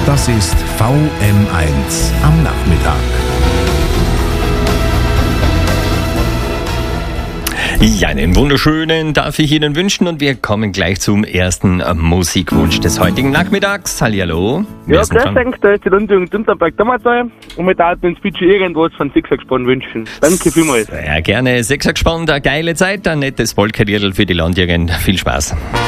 Das ist VM1 am Nachmittag. Ja, einen wunderschönen darf ich Ihnen wünschen und wir kommen gleich zum ersten Musikwunsch des heutigen Nachmittags. Hallihallo. Ja, grüß euch, da ist die Landjugend Dunterberg Dammertal und wir würden uns bitte irgendwas von Sechsergespann wünschen. Danke vielmals. Ja, gerne. Sechsergespann, eine geile Zeit, ein nettes Polkadierl für die Landjugend. Viel Spaß.